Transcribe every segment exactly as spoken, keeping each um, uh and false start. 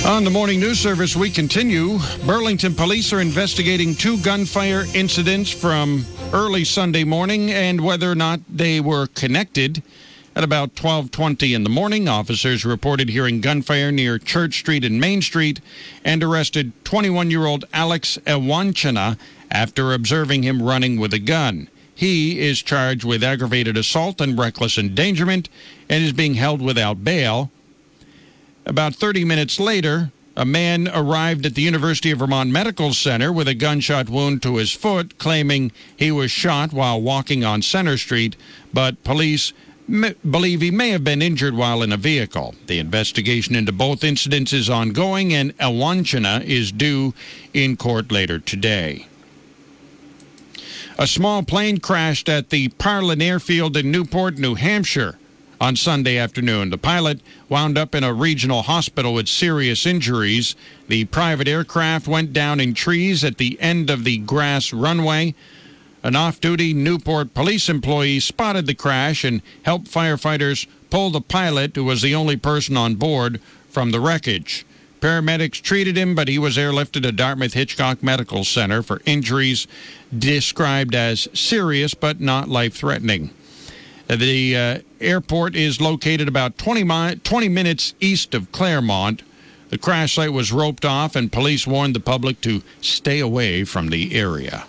On the morning news service, we continue. Burlington police are investigating two gunfire incidents from early Sunday morning and whether or not they were connected. At about twelve twenty in the morning, officers reported hearing gunfire near Church Street and Main Street and arrested twenty-one-year-old Alex Ewanchina after observing him running with a gun. He is charged with aggravated assault and reckless endangerment and is being held without bail. About thirty minutes later, a man arrived at the University of Vermont Medical Center with a gunshot wound to his foot, claiming he was shot while walking on Center Street, but police m- believe he may have been injured while in a vehicle. The investigation into both incidents is ongoing, and Ewanchina is due in court later today. A small plane crashed at the Parlin Airfield in Newport, New Hampshire on Sunday afternoon. The pilot wound up in a regional hospital with serious injuries. The private aircraft went down in trees at the end of the grass runway. An off-duty Newport police employee spotted the crash and helped firefighters pull the pilot, who was the only person on board, from the wreckage. Paramedics treated him, but he was airlifted to Dartmouth-Hitchcock Medical Center for injuries described as serious but not life-threatening. The uh, airport is located about twenty, mi- twenty minutes east of Claremont. The crash site was roped off, and police warned the public to stay away from the area.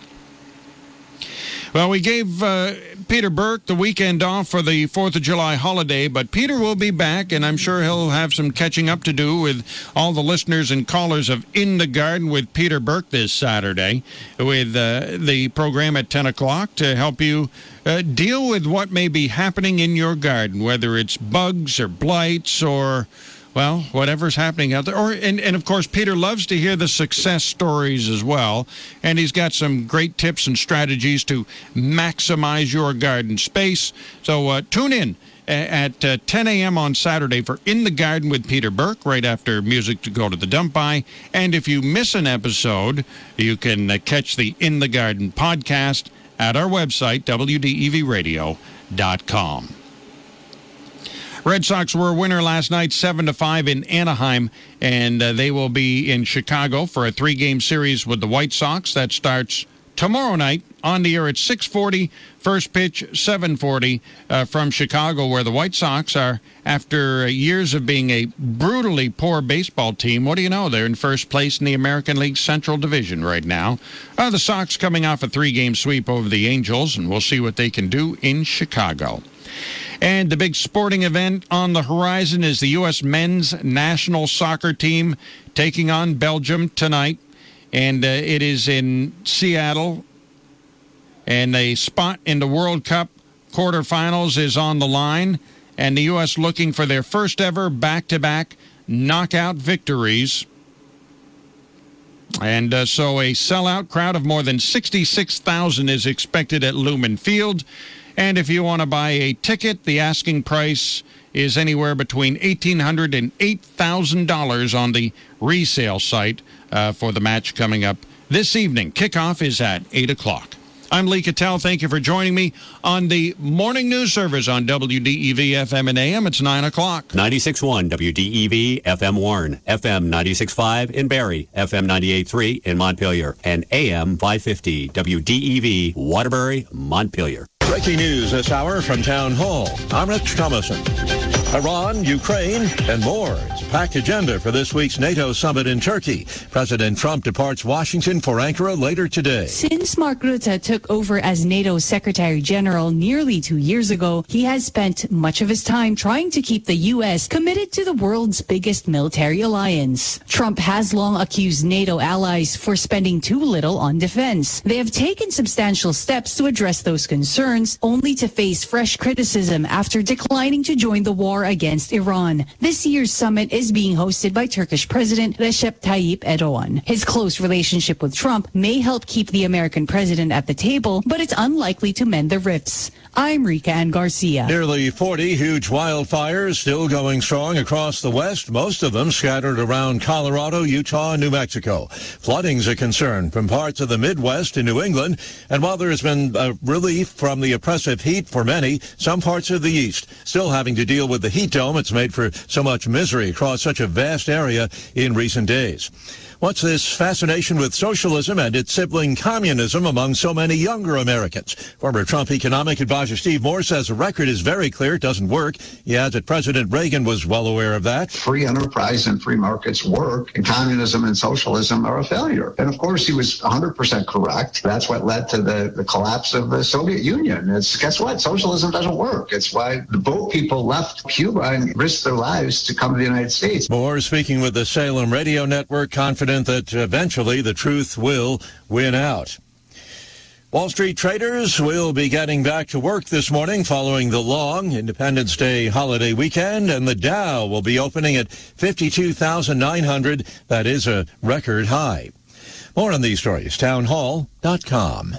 Well, we gave uh, Peter Burke the weekend off for the fourth of July holiday, but Peter will be back, and I'm sure he'll have some catching up to do with all the listeners and callers of In the Garden with Peter Burke this Saturday with uh, the program at ten o'clock to help you uh, deal with what may be happening in your garden, whether it's bugs or blights or, well, whatever's happening out there. Or, and, and, of course, Peter loves to hear the success stories as well, and he's got some great tips and strategies to maximize your garden space. So uh, tune in at uh, ten a.m. on Saturday for In the Garden with Peter Burke, right after music to go to the dump by. And if you miss an episode, you can uh, catch the In the Garden podcast at our website, W D E V radio dot com. Red Sox were a winner last night, seven to five in Anaheim, and uh, they will be in Chicago for a three-game series with the White Sox. That starts tomorrow night on the air at six forty. First pitch, seven forty uh, from Chicago, where the White Sox are, after years of being a brutally poor baseball team, what do you know? They're in first place in the American League Central Division right now. Uh, the Sox coming off a three-game sweep over the Angels, and we'll see what they can do in Chicago. And the big sporting event on the horizon is the U S men's national soccer team taking on Belgium tonight. And uh, it is in Seattle. And a spot in the World Cup quarterfinals is on the line. And the U S looking for their first ever back-to-back knockout victories. And uh, so a sellout crowd of more than sixty-six thousand is expected at Lumen Field. And if you want to buy a ticket, the asking price is anywhere between eighteen hundred dollars and eight thousand dollars on the resale site uh, for the match coming up this evening. Kickoff is at eight o'clock. I'm Lee Cattell. Thank you for joining me on the morning news service on W D E V F M and A M. It's nine o'clock. ninety-six point one W D E V F M Warren, F M ninety-six point five in Barrie, F M ninety-eight point three in Montpelier, and A M five fifty W D E V Waterbury, Montpelier. Breaking news this hour from Town Hall. I'm Rich Thomason. Iran, Ukraine, and more. It's a packed agenda for this week's NATO summit in Turkey. President Trump departs Washington for Ankara later today. Since Mark Rutte took over as NATO Secretary General nearly two years ago, he has spent much of his time trying to keep the U S committed to the world's biggest military alliance. Trump has long accused NATO allies for spending too little on defense. They have taken substantial steps to address those concerns, only to face fresh criticism after declining to join the war against Iran. This year's summit is being hosted by Turkish President Recep Tayyip Erdogan. His close relationship with Trump may help keep the American president at the table, but it's unlikely to mend the rifts. I'm Rika Ann Garcia. Nearly forty huge wildfires still going strong across the West, most of them scattered around Colorado, Utah, and New Mexico. Flooding's a concern from parts of the Midwest to New England, and while there has been a relief from the oppressive heat for many, some parts of the East still having to deal with the heat dome. It's made for so much misery across such a vast area in recent days. What's this fascination with socialism and its sibling communism among so many younger Americans? Former Trump economic advisor Steve Moore says the record is very clear. It doesn't work. He adds that President Reagan was well aware of that. Free enterprise and free markets work, and communism and socialism are a failure. And of course, he was one hundred percent correct. That's what led to the, the collapse of the Soviet Union. It's, guess what? Socialism doesn't work. It's why the boat people left Cuba and risked their lives to come to the United States. Moore speaking with the Salem Radio Network, confident that eventually the truth will win out. Wall Street traders will be getting back to work this morning following the long Independence Day holiday weekend, and the Dow will be opening at fifty-two thousand nine hundred. That is a record high. More on these stories, town hall dot com.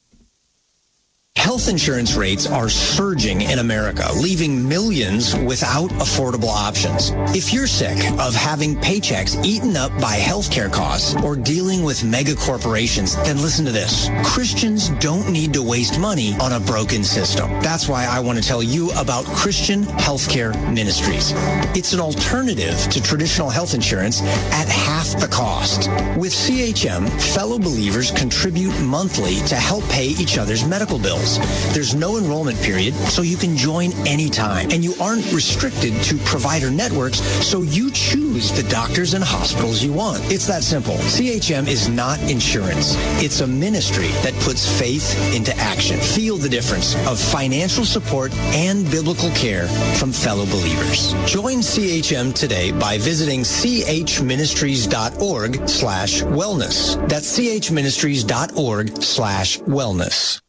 Health insurance rates are surging in America, leaving millions without affordable options. If you're sick of having paychecks eaten up by healthcare costs or dealing with mega corporations, then listen to this. Christians don't need to waste money on a broken system. That's why I want to tell you about Christian Healthcare Ministries. It's an alternative to traditional health insurance at half the cost. With C H M, fellow believers contribute monthly to help pay each other's medical bills. There's no enrollment period, so you can join anytime. And you aren't restricted to provider networks, so you choose the doctors and hospitals you want. It's that simple. C H M is not insurance. It's a ministry that puts faith into action. Feel the difference of financial support and biblical care from fellow believers. Join C H M today by visiting chministries.org slash wellness. That's chministries.org slash wellness.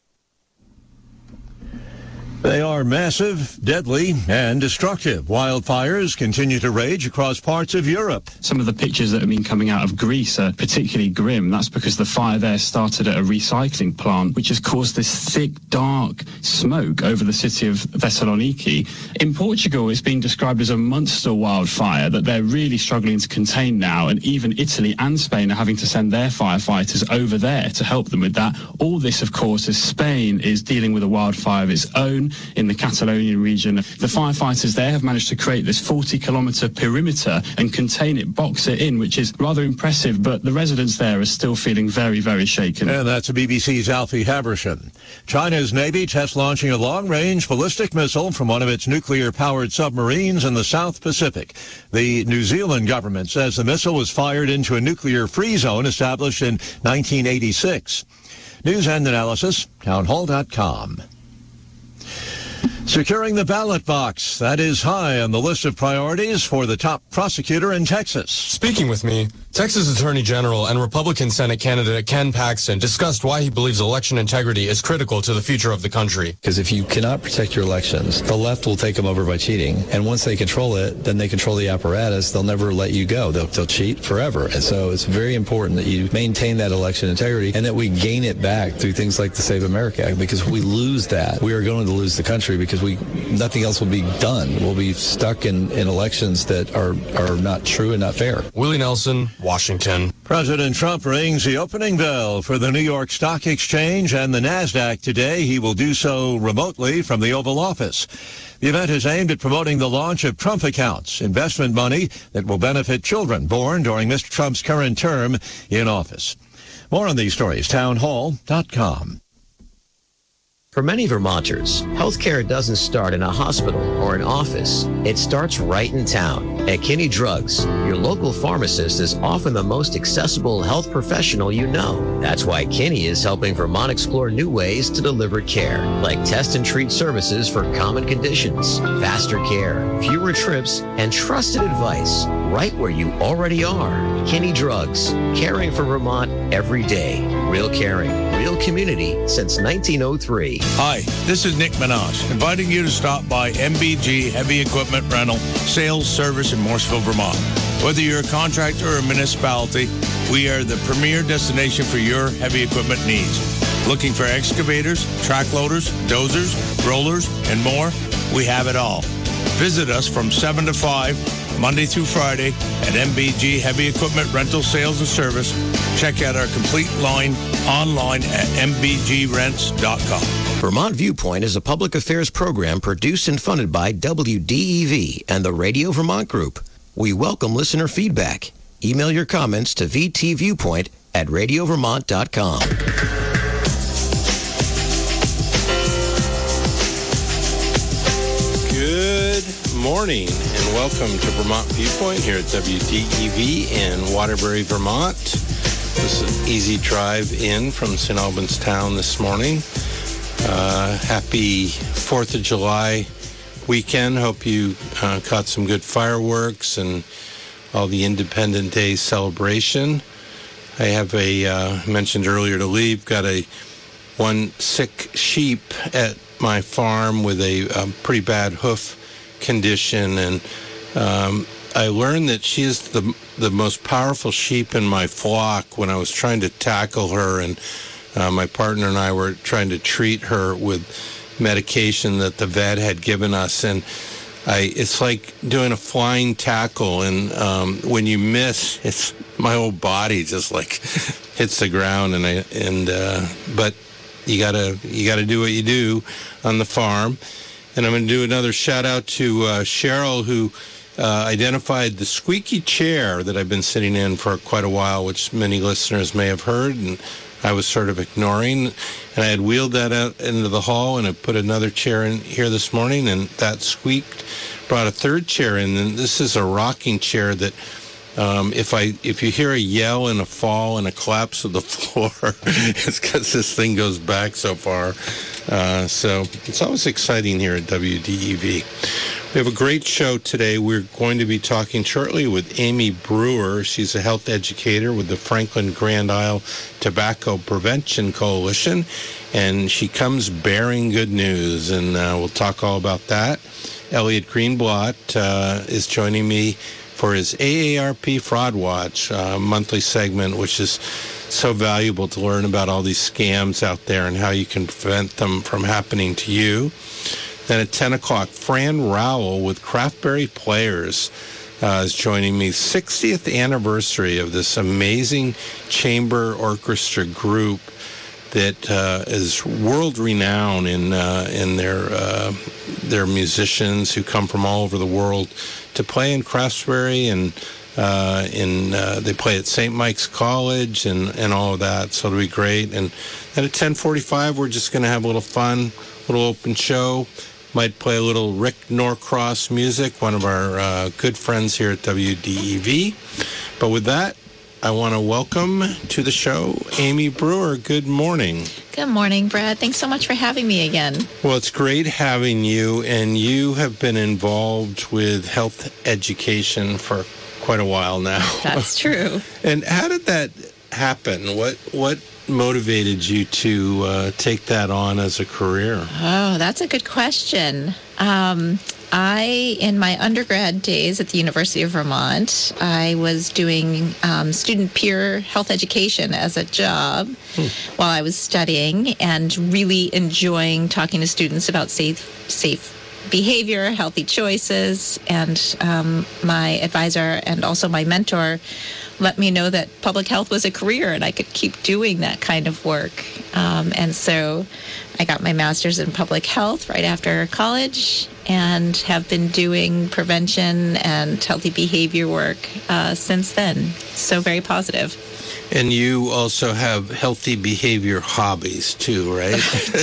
They are massive, deadly, and destructive. Wildfires continue to rage across parts of Europe. Some of the pictures that have been coming out of Greece are particularly grim. That's because the fire there started at a recycling plant, which has caused this thick, dark smoke over the city of Thessaloniki. In Portugal, it's been described as a monster wildfire that they're really struggling to contain now, and even Italy and Spain are having to send their firefighters over there to help them with that. All this, of course, as Spain is dealing with a wildfire of its own in the Catalonian region. The firefighters there have managed to create this forty kilometre perimeter and contain it, box it in, which is rather impressive, but the residents there are still feeling very, very shaken. And that's B B C's Alfie Habersham. China's Navy test launching a long-range ballistic missile from one of its nuclear-powered submarines in the South Pacific. The New Zealand government says the missile was fired into a nuclear-free zone established in nineteen eighty-six. News and analysis, town hall dot com. Securing the ballot box, that is high on the list of priorities for the top prosecutor in Texas. Speaking with me, Texas Attorney General and Republican Senate candidate Ken Paxton discussed why he believes election integrity is critical to the future of the country. Because if you cannot protect your elections, the left will take them over by cheating. And once they control it, then they control the apparatus. They'll never let you go. They'll, they'll cheat forever. And so it's very important that you maintain that election integrity and that we gain it back through things like the Save America Act. Because if we lose that, we are going to lose the country because we nothing else will be done. We'll be stuck in, in elections that are, are not true and not fair. Willie Nelson, Washington. President Trump rings the opening bell for the New York Stock Exchange and the NASDAQ today. He will do so remotely from the Oval Office. The event is aimed at promoting the launch of Trump accounts, investment money that will benefit children born during Mister Trump's current term in office. More on these stories, town hall dot com. For many Vermonters, healthcare doesn't start in a hospital or an office. It starts right in town. At Kinney Drugs, your local pharmacist is often the most accessible health professional you know. That's why Kinney is helping Vermont explore new ways to deliver care, like test and treat services for common conditions, faster care, fewer trips, and trusted advice right where you already are. Kinney Drugs, caring for Vermont every day. Real caring, real community since nineteen oh three. Hi, this is Nick Minaj, inviting you to stop by M B G Heavy Equipment Rental Sales Service in Morrisville, Vermont. Whether you're a contractor or a municipality, we are the premier destination for your heavy equipment needs. Looking for excavators, track loaders, dozers, rollers, and more? We have it all. Visit us from seven to five, Monday through Friday at M B G Heavy Equipment Rental Sales and Service. Check out our complete line online at m b g rents dot com. Vermont Viewpoint is a public affairs program produced and funded by W D E V and the Radio Vermont Group. We welcome listener feedback. Email your comments to v t viewpoint at radio vermont dot com. Good morning and welcome to Vermont Viewpoint here at W D E V in Waterbury, Vermont. This is an easy drive in from Saint Albans Town this morning. Uh, happy fourth of July weekend. Hope you uh, caught some good fireworks and all the Independence Day celebration. I have a, uh, mentioned earlier to leave, got a one sick sheep at my farm with a, a pretty bad hoof condition, and um, I learned that she is the the most powerful sheep in my flock. When I was trying to tackle her, and uh, my partner and I were trying to treat her with medication that the vet had given us, and I it's like doing a flying tackle, and um, when you miss, it's my whole body just like hits the ground, and I and uh, but you gotta you gotta do what you do on the farm. And I'm going to do another shout out to uh, Cheryl, who uh, identified the squeaky chair that I've been sitting in for quite a while, which many listeners may have heard, and I was sort of ignoring. And I had wheeled that out into the hall, and I put another chair in here this morning, and that squeaked. Brought a third chair in, and this is a rocking chair that um, if I if you hear a yell and a fall and a collapse of the floor, it's because this thing goes back so far. Uh, so it's always exciting here at W D E V. We have a great show today. We're going to be talking shortly with Amy Brewer. She's a health educator with the Franklin Grand Isle Tobacco Prevention Coalition, and she comes bearing good news, and uh, we'll talk all about that. Elliot Greenblatt uh, is joining me for his A A R P Fraud Watch uh, monthly segment, which is so valuable to learn about all these scams out there and how you can prevent them from happening to you. Then at ten o'clock, Fran Rowell with Craftberry Players uh, is joining me. sixtieth anniversary of this amazing chamber orchestra group that uh, is world-renowned in uh, in their uh, their musicians who come from all over the world to play in Craftsbury, and uh, in uh, they play at Saint Mike's College and, and all of that. So it'll be great. And then at ten forty-five, we're just going to have a little fun, little open show. Might play a little Rick Norcross music, one of our uh, good friends here at W D E V. But with that, I want to welcome to the show Amy Brewer. Good morning. Good morning, Brad. Thanks so much for having me again. Well, it's great having you, and you have been involved with health education for quite a while now. That's true. And how did that happen? What what motivated you to uh, take that on as a career? Oh, that's a good question. Um, I, in my undergrad days at the University of Vermont, I was doing um, student peer health education as a job hmm. while I was studying, and really enjoying talking to students about safe, safe behavior, healthy choices. And um, my advisor and also my mentor let me know that public health was a career and I could keep doing that kind of work. Um, and so I got my master's in public health right after college, and have been doing prevention and healthy behavior work uh, since then. So very positive. And you also have healthy behavior hobbies too, right?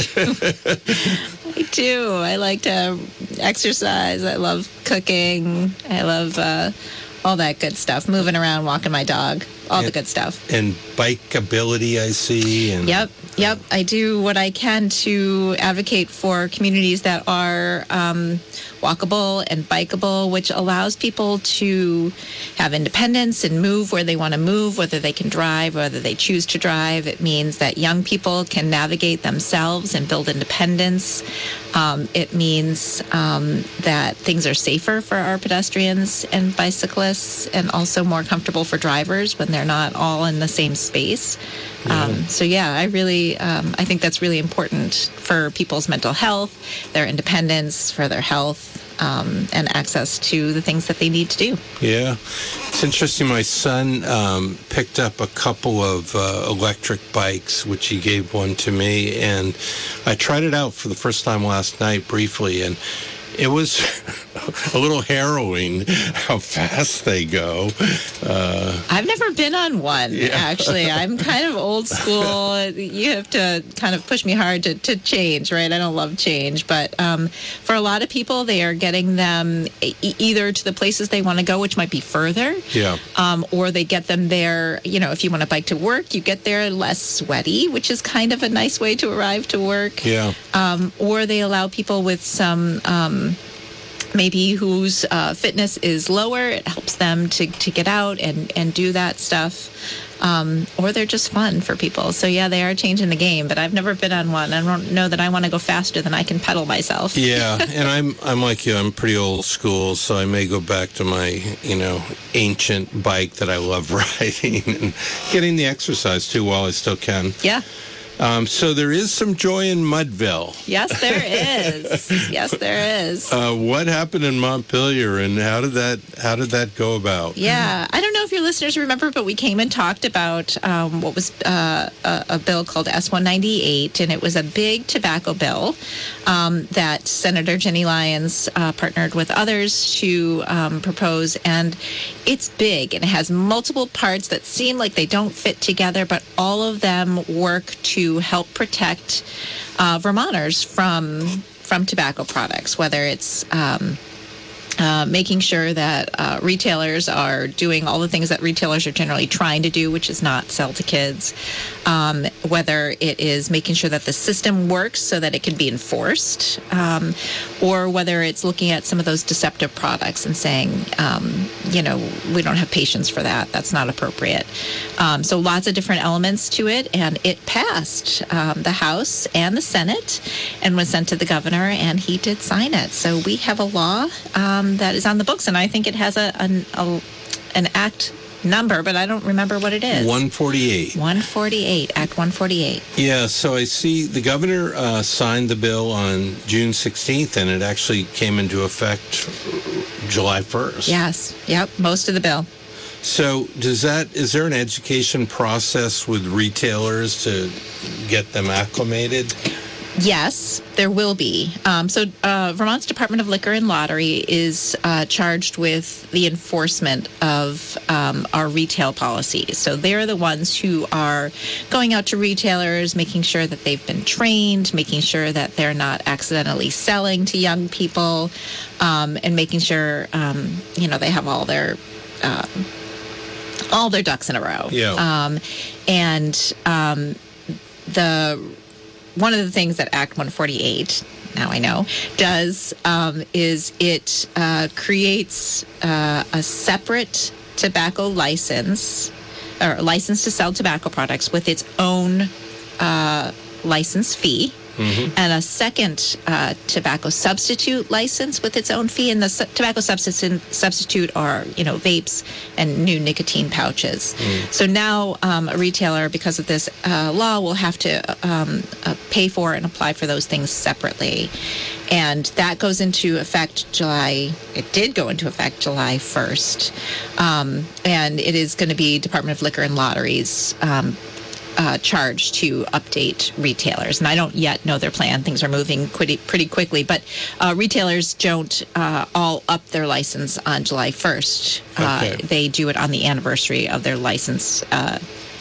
I do. I like to exercise. I love cooking. I love uh, all that good stuff. Moving around, walking my dog. all and, the good stuff. And bikeability, I see. And Yep, yep. I do what I can to advocate for communities that are um, walkable and bikeable, which allows people to have independence and move where they want to move, whether they can drive, whether they choose to drive. It means that young people can navigate themselves and build independence. Um, it means um, that things are safer for our pedestrians and bicyclists, and also more comfortable for drivers when they're not all in the same space. Yeah. Um, so yeah, I really, um, I think that's really important for people's mental health, their independence, for their health, um, and access to the things that they need to do. Yeah. It's interesting. My son um, picked up a couple of uh, electric bikes, which he gave one to me, and I tried it out for the first time last night briefly, and it was a little harrowing how fast they go. Uh, I've never been on one, yeah. actually. I'm kind of old school. You have to kind of push me hard to, to change, right? I don't love change. But um, for a lot of people, they are getting them e- either to the places they want to go, which might be further, yeah. um, or they get them there. You know, if you want to bike to work, you get there less sweaty, which is kind of a nice way to arrive to work. Yeah. Um, or they allow people with some... Um, maybe whose uh, fitness is lower, it helps them to, to get out and, and do that stuff. Um, or they're just fun for people. So, yeah, they are changing the game, but I've never been on one. I don't know that I want to go faster than I can pedal myself. Yeah, and I'm I'm like you. I'm pretty old school, so I may go back to my, you know, ancient bike that I love riding and getting the exercise, too, while I still can. Yeah. Um, so there is some joy in Mudville. Yes, there is. Yes, there is. Uh, what happened in Montpelier, and how did that how did that go about? Yeah, I don't know if your listeners remember, but we came and talked about um, what was uh, a, a bill called S one ninety-eight, and it was a big tobacco bill um, that Senator Jenny Lyons uh, partnered with others to um, propose, and it's big, and it has multiple parts that seem like they don't fit together, but all of them work to help protect uh, Vermonters from from tobacco products, whether it's um, uh, making sure that uh, retailers are doing all the things that retailers are generally trying to do, which is not sell to kids, um, whether it is making sure that the system works so that it can be enforced, um, or whether it's looking at some of those deceptive products and saying, um, you know, we don't have patience for that. That's not appropriate. Um, so lots of different elements to it, and it passed um, the House and the Senate and was sent to the governor, and he did sign it. So we have a law um, that is on the books, and I think it has a an, a, an act number, but I don't remember what it is. one forty-eight. one forty-eight, Act one forty-eight. Yeah, so I see the governor uh, signed the bill on June sixteenth, and it actually came into effect July first. Yes, yep, most of the bill. So does that, is there an education process with retailers to get them acclimated? Yes, there will be. Um, so uh, Vermont's Department of Liquor and Lottery is uh, charged with the enforcement of um, our retail policies. So they're the ones who are going out to retailers, making sure that they've been trained, making sure that they're not accidentally selling to young people, um, and making sure, um, you know, they have all their... Uh, all their ducks in a row. Yeah. Um, and um, the... One of the things that Act one forty-eight, now I know, does um, is it uh, creates uh, a separate tobacco license, or license to sell tobacco products with its own uh, license fee. Mm-hmm. And a second uh, tobacco substitute license with its own fee. And the su- tobacco substitute substitute are, you know, vapes and new nicotine pouches. Mm. So now um, a retailer, because of this uh, law, will have to um, uh, pay for and apply for those things separately. And that goes into effect July, it did go into effect July first. Um, and it is going to be Department of Liquor and Lotteries um, Uh, charge to update retailers. And I don't yet know their plan. Things are moving pretty, pretty quickly. But uh, retailers don't uh, all up their license on July first. Uh, Okay. They do it on the anniversary of their license uh,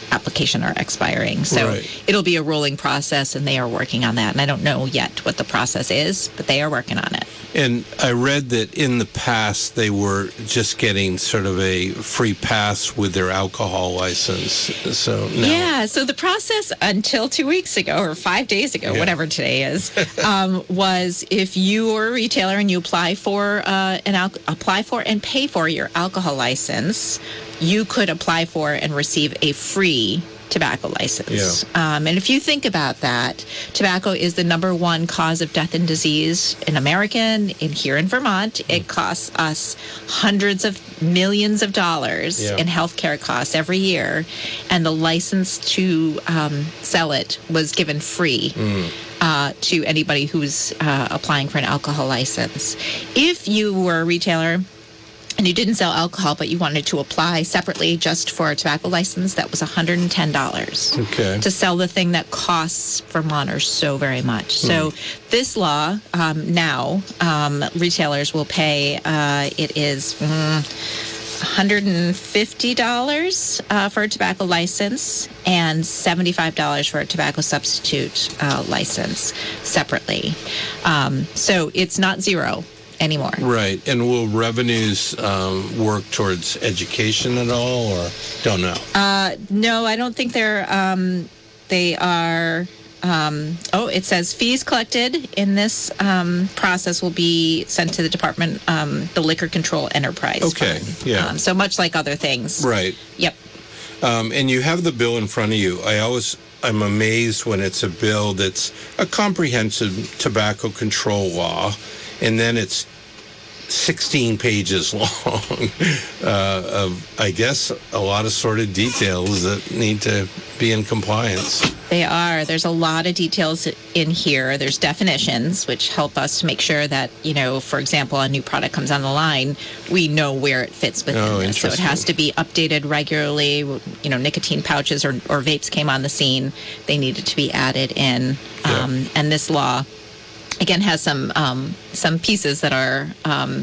application are expiring. So Right. it'll be a rolling process, and they are working on that. And I don't know yet what the process is, but they are working on it. And I read that in the past they were just getting sort of a free pass with their alcohol license. So now, Yeah, so the process until two weeks ago or five days ago, Yeah. whatever today is, um, was if you were a retailer and you apply for uh, an al- apply for and pay for your alcohol license, you could apply for and receive a free tobacco license. Um, and if you think about that, tobacco is the number one cause of death and disease in America and in here in Vermont. It costs us hundreds of millions of dollars Yeah. in healthcare costs every year, and the license to um, sell it was given free. Uh, to anybody who's uh, applying for an alcohol license. If you were a retailer and you didn't sell alcohol, but you wanted to apply separately just for a tobacco license, that was one hundred ten dollars Okay. to sell the thing that costs Vermonters so very much. So this law, um, now, um, retailers will pay, uh, it is mm, one hundred fifty dollars uh, for a tobacco license and seventy-five dollars for a tobacco substitute uh, license separately. Um, so it's not zero anymore. Right. And will revenues um, work towards education at all, or don't know? Uh, no, I don't think they're, um, they are, um, oh, it says fees collected in this um, process will be sent to the department, um, the Liquor Control Enterprise Okay. Fund. Yeah. Um, so much like other things. Right. Yep. Um, and you have the bill in front of you. I always, I'm amazed when it's a bill that's a comprehensive tobacco control law, and then it's sixteen pages long uh, of, I guess, a lot of sort of details that need to be in compliance. They are. There's a lot of details in here. There's definitions, which help us to make sure that, you know, for example, a new product comes on the line, we know where it fits within Oh, this. So it has to be updated regularly. You know, nicotine pouches or, or vapes came on the scene. They needed to be added in. Um, and this law, again, has some um, some pieces that are, um,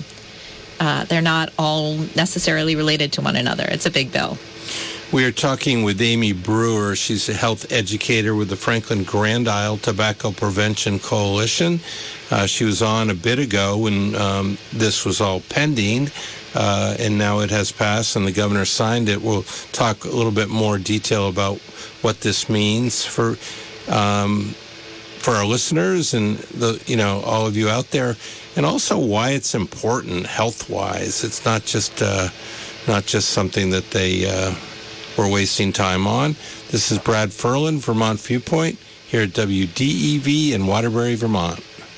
uh, they're not all necessarily related to one another. It's a big bill. We are talking with Amy Brewer. She's a health educator with the Franklin Grand Isle Tobacco Prevention Coalition. Uh, she was on a bit ago when um, this was all pending, uh, and now it has passed and the governor signed it. We'll talk a little bit more detail about what this means for um, for our listeners and the you know all of you out there, and also why it's important health-wise. It's not just uh, not just something that they uh, were wasting time on. This is Brad Ferlin, Vermont Viewpoint, here at W D E V in Waterbury, Vermont.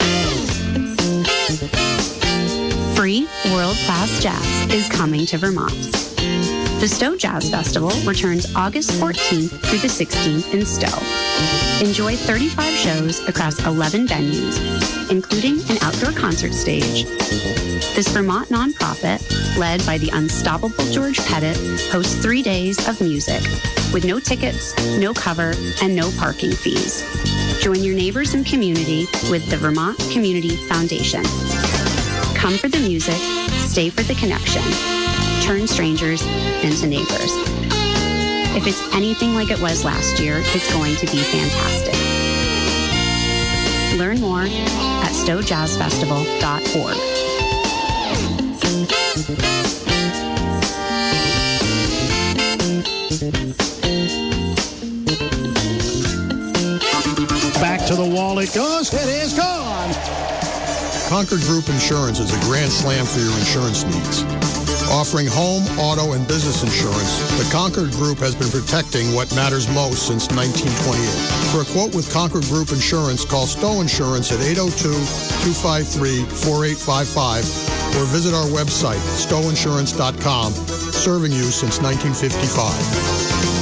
Free world-class jazz is coming to Vermont. The Stowe Jazz Festival returns August fourteenth through the sixteenth in Stowe. Enjoy thirty-five shows across eleven venues, including an outdoor concert stage. This Vermont nonprofit, led by the unstoppable George Pettit, hosts three days of music with no tickets, no cover, and no parking fees. Join your neighbors and community with the Vermont Community Foundation. Come for the music, stay for the connection. Turn strangers into neighbors. If it's anything like it was last year, it's going to be fantastic. Learn more at stowe jazz festival dot org. Back to the wall it goes. It is gone. Concord Group Insurance is a grand slam for your insurance needs. Offering home, auto, and business insurance, the Concord Group has been protecting what matters most since nineteen twenty-eight. For a quote with Concord Group Insurance, call Stowe Insurance at eight oh two, two five three, four eight five five or visit our website, stowe insurance dot com, serving you since nineteen fifty-five.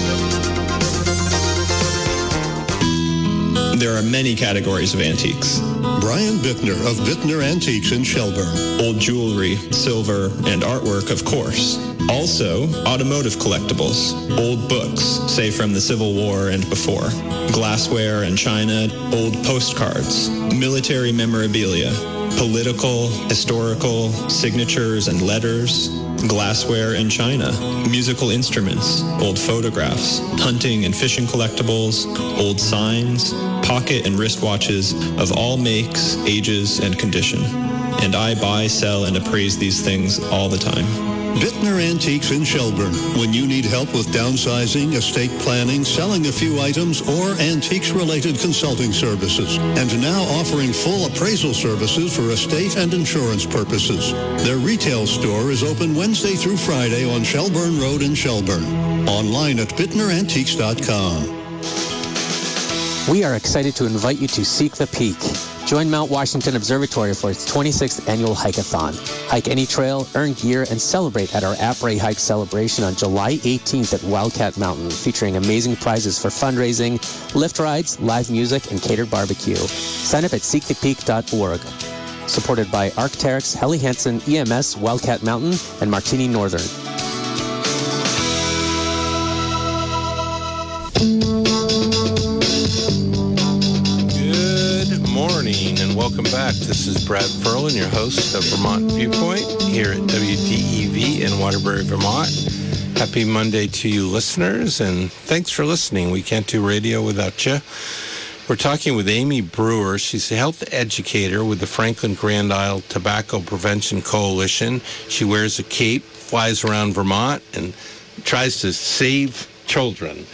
There are many categories of antiques. Brian Bittner of Bittner Antiques in Shelburne. Old jewelry, silver, and artwork, of course. Also, automotive collectibles, old books, say from the Civil War and before, glassware and china, old postcards, military memorabilia, political, historical, signatures and letters, glassware and china, musical instruments, old photographs, hunting and fishing collectibles, old signs, pocket and wristwatches of all makes, ages, and condition. And I buy, sell, and appraise these things all the time. Bittner Antiques in Shelburne. When you need help with downsizing, estate planning, selling a few items, or antiques-related consulting services. And now offering full appraisal services for estate and insurance purposes. Their retail store is open Wednesday through Friday on Shelburne Road in Shelburne. Online at bittner antiques dot com. We are excited to invite you to Seek the Peak. Join Mount Washington Observatory for its twenty-sixth annual hike-a-thon. Hike any trail, earn gear, and celebrate at our Après Hike celebration on July eighteenth at Wildcat Mountain, featuring amazing prizes for fundraising, lift rides, live music, and catered barbecue. Sign up at seek the peak dot org. Supported by Arc'teryx, Helly Hansen, E M S, Wildcat Mountain, and Martini Northern. And welcome back. This is Brad Ferlin, your host of Vermont Viewpoint here at W D E V in Waterbury, Vermont. Happy Monday to you listeners, and thanks for listening. We can't do radio without you. We're talking with Amy Brewer. She's a health educator with the Franklin Grand Isle Tobacco Prevention Coalition. She wears a cape, flies around Vermont, and tries to save children.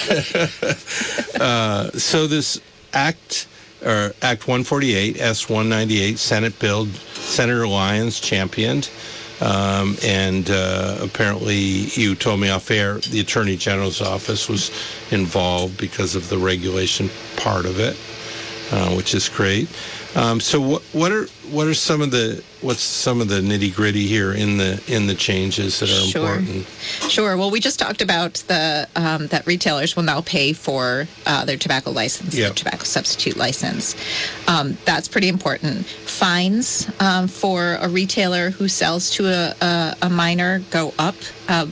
uh, so this act... or Act one forty-eight, S one ninety-eight, Senate bill, Senator Lyons championed. Um, and uh, apparently, you told me off air, the Attorney General's office was involved because of the regulation part of it, uh, which is great. Um, so, what what are what are some of the what's some of the nitty gritty here in the in the changes that are sure. important? Sure. Well, we just talked about the um, that retailers will now pay for uh, their tobacco license, yep. their tobacco substitute license. Um, that's pretty important. Fines um, for a retailer who sells to a, a, a minor go up Uh,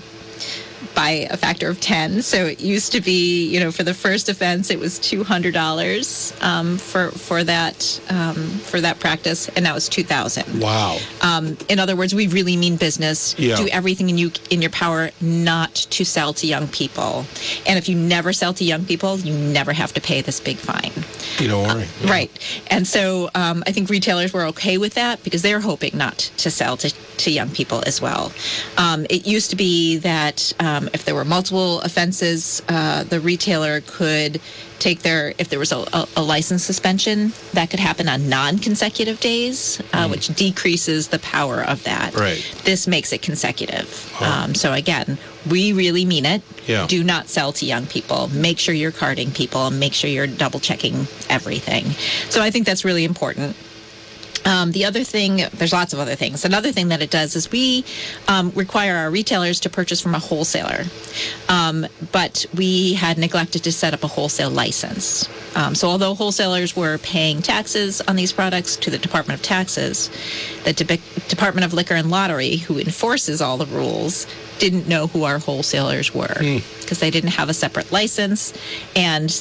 by a factor of ten. So it used to be, you know, for the first offense, it was two hundred dollars um, for for that um, for that practice, and now it's two thousand dollars. Wow. Um, in other words, we really mean business. Yeah. Do everything in you in your power not to sell to young people. And if you never sell to young people, you never have to pay this big fine. You don't worry. Uh, right. And so um, I think retailers were okay with that because they're hoping not to sell to, to young people as well. Um, it used to be that um, if there were multiple offenses, uh, the retailer could take their, if there was a, a, a license suspension, that could happen on non-consecutive days, uh, mm. which decreases the power of that. Right. This makes it consecutive. Oh. Um, so again, we really mean it. Yeah. Do not sell to young people. Make sure you're carding people and make sure you're double checking everything. So I think that's really important. Um, the other thing, there's lots of other things. Another thing that it does is we um, require our retailers to purchase from a wholesaler. Um, but we had neglected to set up a wholesale license. Um, so although wholesalers were paying taxes on these products to the Department of Taxes, the De- Department of Liquor and Lottery, who enforces all the rules, didn't know who our wholesalers were because mm. they didn't have a separate license, and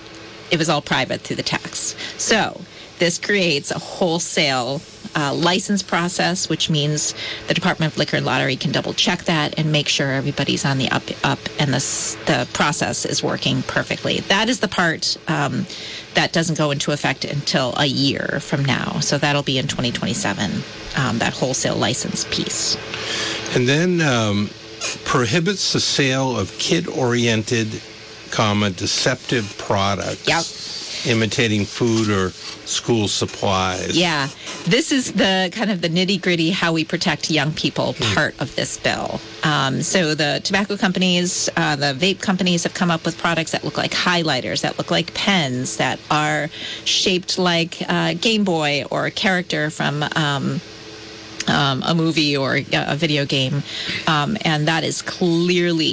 it was all private through the tax. So this creates a wholesale uh, license process, which means the Department of Liquor and Lottery can double check that and make sure everybody's on the up, up and the, the process is working perfectly. That is the part um, that doesn't go into effect until a year from now. So that'll be in twenty twenty-seven, um, that wholesale license piece. And then um, prohibits the sale of kid-oriented, comma, deceptive products. Yep. Imitating food or school supplies. Yeah. This is the kind of the nitty-gritty how we protect young people part of this bill. Um, so the tobacco companies, uh, the vape companies have come up with products that look like highlighters, that look like pens, that are shaped like uh, Game Boy or a character from um, um, a movie or a video game. Um, and that is clearly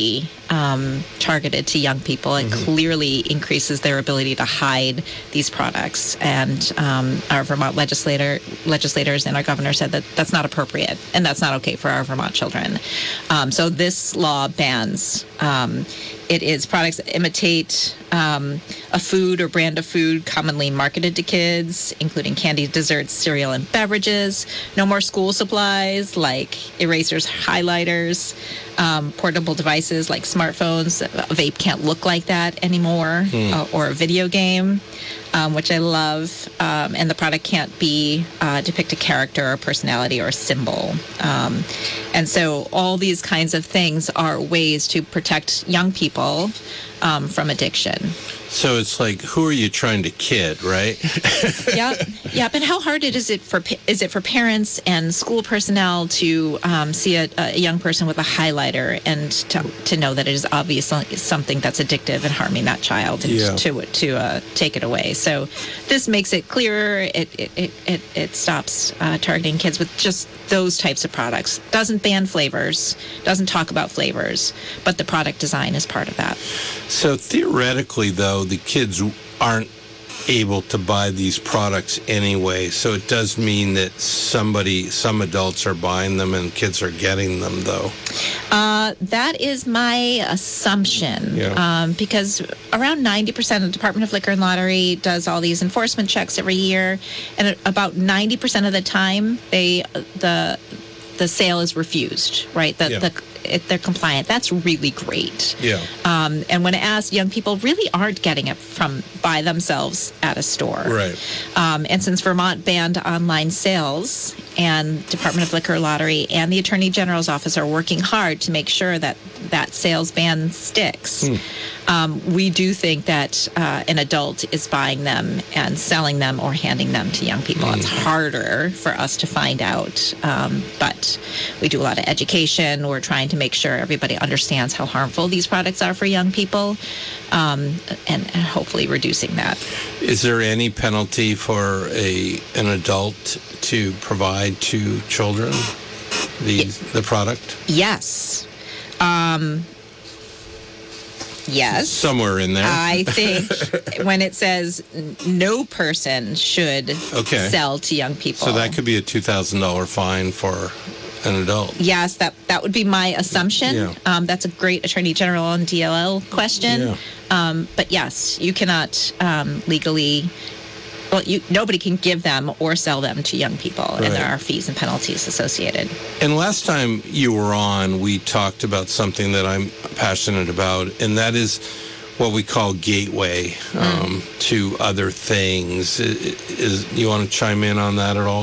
um, targeted to young people. It Mm-hmm. clearly increases their ability to hide these products. And um, our Vermont legislator, legislators and our governor said that that's not appropriate and that's not okay for our Vermont children. Um, so this law bans um, it is products that imitate um, a food or brand of food commonly marketed to kids, including candy, desserts, cereal, and beverages. No more school supplies like erasers, highlighters, um, portable devices like smartphones. A vape can't look like that anymore, Hmm. uh, or a video game, um, which I love. Um, and the product can't be uh, depict a character or personality or a symbol. Um, and so all these kinds of things are ways to protect young people um, from addiction. So it's like, who are you trying to kid, right? Yep, yep. And how hard it is it for pa- is it for parents and school personnel to um, see a, a young person with a highlighter and to, to know that it is obviously something that's addictive and harming that child, and Yeah. to to uh, take it away. So this makes it clearer. It it it it, it stops uh, targeting kids with just those types of products. Doesn't ban flavors. Doesn't talk about flavors, but the product design is part of that. So theoretically, though, the kids aren't able to buy these products anyway. So it does mean that somebody, some adults are buying them and kids are getting them, though. Uh, that is my assumption, Yeah. um, because around ninety percent of the Department of Liquor and Lottery does all these enforcement checks every year, and about ninety percent of the time, they the the sale is refused. Right, the, Yeah. the if they're compliant. That's really great. Yeah. Um, and when asked, young people really aren't getting it from by themselves at a store. Right. Um, and since Vermont banned online sales, and Department of Liquor Lottery and the Attorney General's office are working hard to make sure that that sales ban sticks, Hmm. um, we do think that uh, an adult is buying them and selling them or handing them to young people. It's harder for us to find out, um, but we do a lot of education. We're trying to make sure everybody understands how harmful these products are for young people, um, and, and hopefully reducing that. Is there any penalty for a an adult to provide to children the the product? Yes. Um, yes. Somewhere in there. I think when it says n- no person should Okay. sell to young people. So that could be a two thousand dollars fine for an adult. Yes, that that would be my assumption. Yeah. Um, that's a great Attorney General and D L L question. Yeah. Um, but yes, you cannot um, legally. Well, you, nobody can give them or sell them to young people, Right. and there are fees and penalties associated. And last time you were on, we talked about something that I'm passionate about, and that is what we call gateway um, to other things. Is, is you want to chime in on that at all?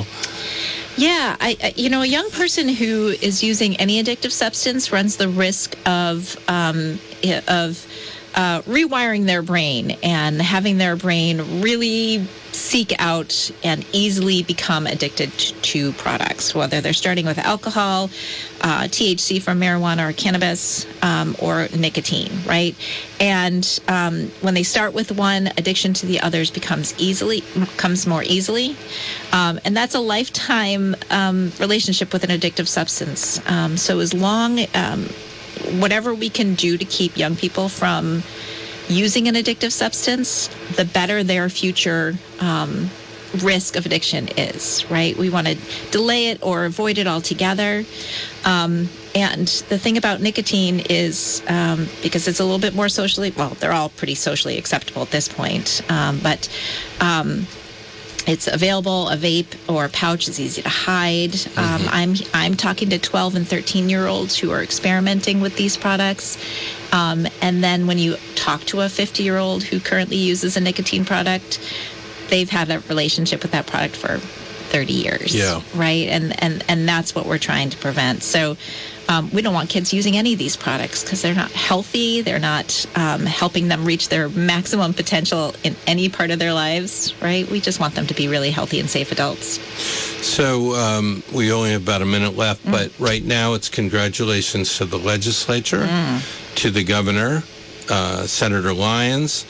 Yeah, I, I, you know, a young person who is using any addictive substance runs the risk of um, i- of uh, rewiring their brain and having their brain really seek out and easily become addicted t- to products, whether they're starting with alcohol, uh, T H C from marijuana or cannabis, um, or nicotine, right? And um, when they start with one, addiction to the others becomes easily comes more easily, um, and that's a lifetime um, relationship with an addictive substance. Um, so as long um, whatever we can do to keep young people from using an addictive substance, the better their future um, risk of addiction is, right? We want to delay it or avoid it altogether. Um, and the thing about nicotine is, um, because it's a little bit more socially, well, they're all pretty socially acceptable at this point, um, but um, it's available. A vape or a pouch is easy to hide. Um, I'm I'm talking to twelve and thirteen year olds who are experimenting with these products. Um, and then when you talk to a fifty year old who currently uses a nicotine product, they've had a relationship with that product for thirty years. Yeah. Right. And and and that's what we're trying to prevent. So um, we don't want kids using any of these products because they're not healthy. They're not um, helping them reach their maximum potential in any part of their lives. Right. We just want them to be really healthy and safe adults. So um, we only have about a minute left, Mm. but right now it's congratulations to the legislature, Mm. to the governor, uh, Senator Lyons,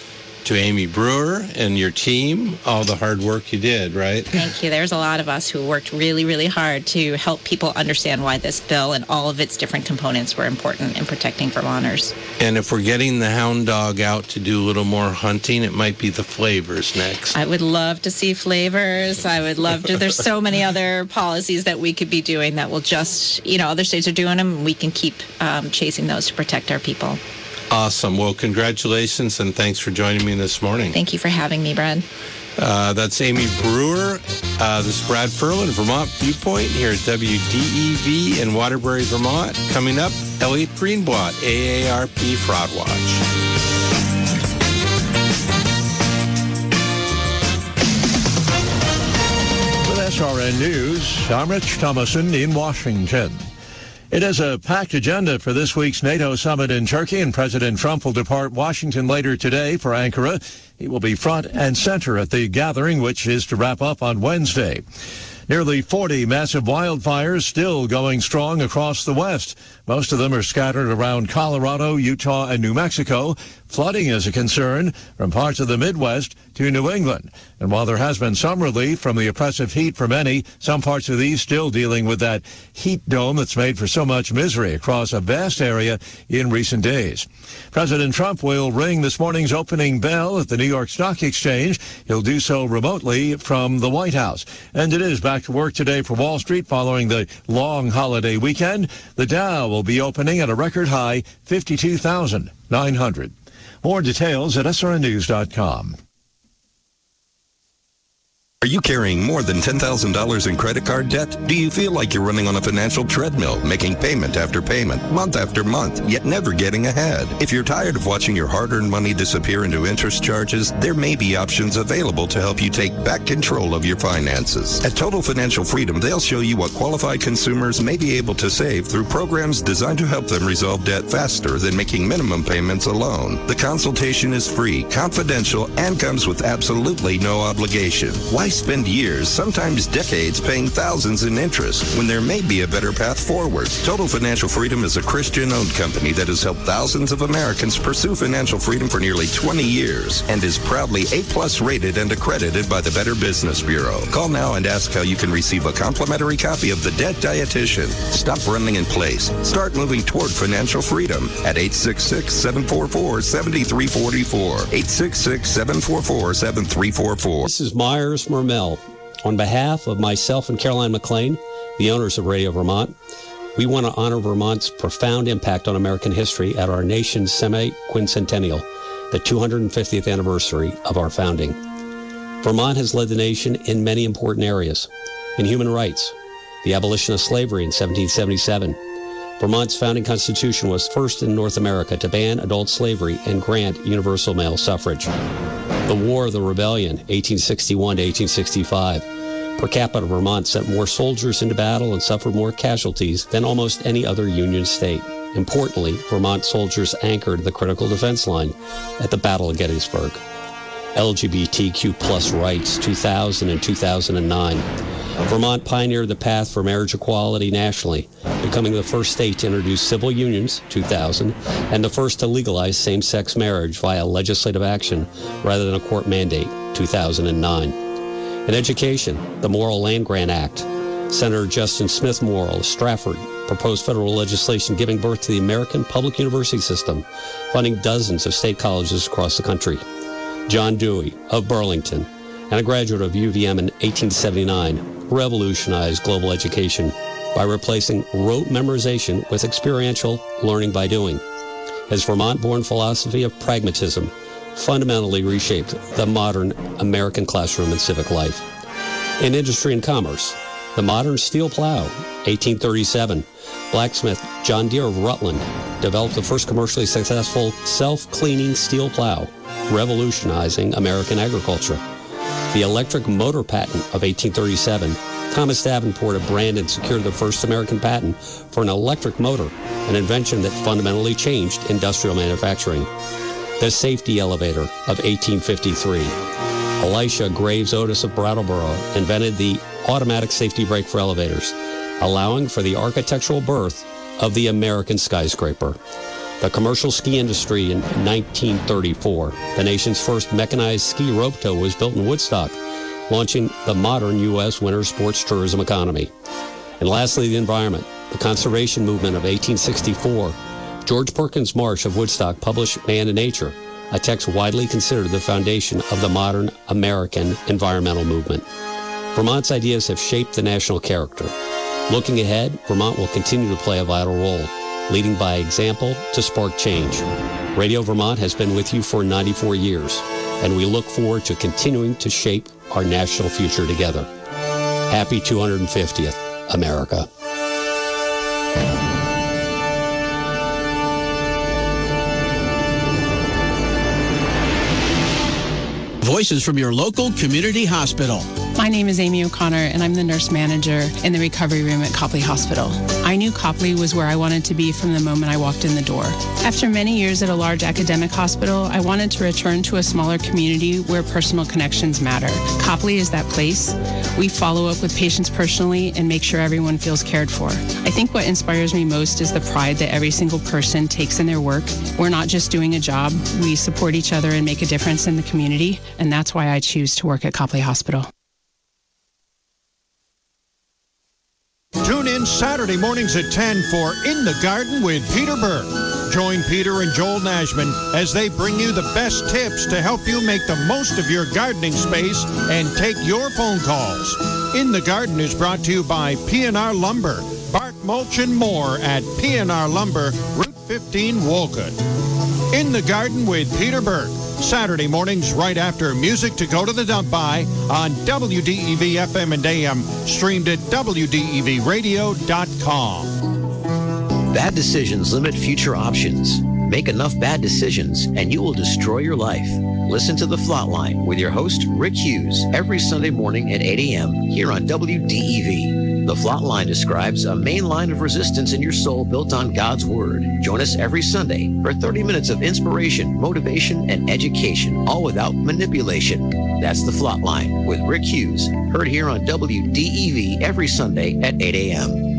to Amy Brewer and your team, all the hard work you did, right? Thank you. There's a lot of us who worked really, really hard to help people understand why this bill and all of its different components were important in protecting Vermonters. And if we're getting the hound dog out to do a little more hunting, it might be the flavors next. I would love to see flavors. I would love to. There's so many other policies that we could be doing that will just, you know, other states are doing them, and we can keep um, chasing those to protect our people. Awesome. Well, congratulations, and thanks for joining me this morning. Thank you for having me, Brad. Uh, that's Amy Brewer. Uh, this is Brad Furlan, Vermont Viewpoint, here at W D E V in Waterbury, Vermont. Coming up, Elliot Greenblatt, A A R P Fraud Watch. With S R N News, I'm Rich Thomason in Washington. It is a packed agenda for this week's NATO summit in Turkey, and President Trump will depart Washington later today for Ankara. He will be front and center at the gathering, which is to wrap up on Wednesday. Nearly forty massive wildfires still going strong across the West. Most of them are scattered around Colorado, Utah, and New Mexico. Flooding is a concern from parts of the Midwest to New England. And while there has been some relief from the oppressive heat for many, some parts of these still dealing with that heat dome that's made for so much misery across a vast area in recent days. President Trump will ring this morning's opening bell at the New York Stock Exchange. He'll do so remotely from the White House. And it is back to work today for Wall Street following the long holiday weekend. The Dow will be opening at a record high fifty-two thousand nine hundred. More details at S R N news dot com. Are you carrying more than ten thousand dollars in credit card debt? Do you feel like you're running on a financial treadmill, making payment after payment, month after month, yet never getting ahead? If you're tired of watching your hard-earned money disappear into interest charges, there may be options available to help you take back control of your finances. At Total Financial Freedom, they'll show you what qualified consumers may be able to save through programs designed to help them resolve debt faster than making minimum payments alone. The consultation is free, confidential, and comes with absolutely no obligation. Why spend years, sometimes decades, paying thousands in interest when there may be a better path forward? Total Financial Freedom is a Christian-owned company that has helped thousands of Americans pursue financial freedom for nearly twenty years and is proudly A-plus rated and accredited by the Better Business Bureau. Call now and ask how you can receive a complimentary copy of The Debt Dietitian. Stop running in place. Start moving toward financial freedom at eight six six, seven four four, seven three four four. eight six six, seven four four, seven three four four. This is Myers Mermel. On behalf of myself and Caroline McLean, the owners of Radio Vermont, we want to honor Vermont's profound impact on American history at our nation's semi-quincentennial, the two hundred fiftieth anniversary of our founding. Vermont has led the nation in many important areas. In human rights, the abolition of slavery in seventeen seventy-seven. Vermont's founding constitution was first in North America to ban adult slavery and grant universal male suffrage. The War of the Rebellion, eighteen sixty-one to eighteen sixty-five. Per capita, Vermont sent more soldiers into battle and suffered more casualties than almost any other Union state. Importantly, Vermont soldiers anchored the critical defense line at the Battle of Gettysburg. L G B T Q plus rights, two thousand and two thousand nine. Vermont pioneered the path for marriage equality nationally, becoming the first state to introduce civil unions, two thousand, and the first to legalize same-sex marriage via legislative action rather than a court mandate, two thousand nine. In education, the Morrill Land Grant Act. Senator Justin Smith Morrill of Stratford proposed federal legislation giving birth to the American public university system, funding dozens of state colleges across the country. John Dewey of Burlington, and a graduate of U V M in eighteen seventy-nine, revolutionized global education by replacing rote memorization with experiential learning by doing. His Vermont-born philosophy of pragmatism fundamentally reshaped the modern American classroom and civic life. In industry and commerce, the modern steel plow, eighteen thirty-seven, blacksmith John Deere of Rutland developed the first commercially successful self-cleaning steel plow, revolutionizing American agriculture. The electric motor patent of eighteen thirty-seven, Thomas Davenport of Brandon secured the first American patent for an electric motor, an invention that fundamentally changed industrial manufacturing. The safety elevator of eighteen fifty-three. Elisha Graves Otis of Brattleboro invented the automatic safety brake for elevators, allowing for the architectural birth of the American skyscraper. the commercial ski industry in nineteen thirty-four. The nation's first mechanized ski rope tow was built in Woodstock, launching the modern U S winter sports tourism economy. And lastly, the environment. The conservation movement of eighteen sixty-four. George Perkins Marsh of Woodstock published Man and Nature, a text widely considered the foundation of the modern American environmental movement. Vermont's ideas have shaped the national character. Looking ahead, Vermont will continue to play a vital role, leading by example to spark change. Radio Vermont has been with you for ninety-four years, and we look forward to continuing to shape our national future together. Happy two hundred fiftieth, America. Voices from your local community hospital. My name is Amy O'Connor, and I'm the nurse manager in the recovery room at Copley Hospital. I knew Copley was where I wanted to be from the moment I walked in the door. After many years at a large academic hospital, I wanted to return to a smaller community where personal connections matter. Copley is that place. We follow up with patients personally and make sure everyone feels cared for. I think what inspires me most is the pride that every single person takes in their work. We're not just doing a job. We support each other and make a difference in the community, and that's why I choose to work at Copley Hospital. Tune in Saturday mornings at ten for In the Garden with Peter Burke. Join Peter and Joel Nashman as they bring you the best tips to help you make the most of your gardening space and take your phone calls. In the Garden is brought to you by P and R Lumber. Bark, mulch, and more at P and R Lumber, Route fifteen, Wolcott. In the Garden with Peter Burke. Saturday mornings right after Music to Go to the Dump By on W D E V F M and A M, streamed at W D E V radio dot com. Bad decisions limit future options. Make enough bad decisions and you will destroy your life. Listen to The Flatline with your host, Rick Hughes, every Sunday morning at eight a.m. here on W D E V. The Flatline describes a main line of resistance in your soul built on God's Word. Join us every Sunday for thirty minutes of inspiration, motivation, and education, all without manipulation. That's The Flatline with Rick Hughes, heard here on W D E V every Sunday at eight a.m.